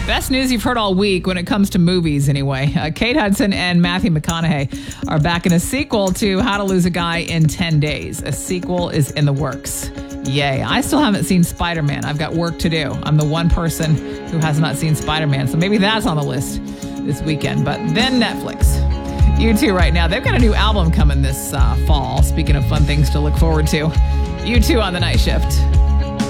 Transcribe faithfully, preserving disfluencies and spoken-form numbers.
best news you've heard all week when it comes to movies, anyway. Uh, Kate Hudson and Matthew McConaughey are back in a sequel to How to Lose a Guy in ten days. A sequel is in the works. Yay. I still haven't seen Spider-Man. I've got work to do. I'm the one person who has not seen Spider-Man, so maybe that's on the list this weekend. But then Netflix. U two right now, they've got a new album coming this uh, fall. Speaking of fun things to look forward to. U two on the night shift.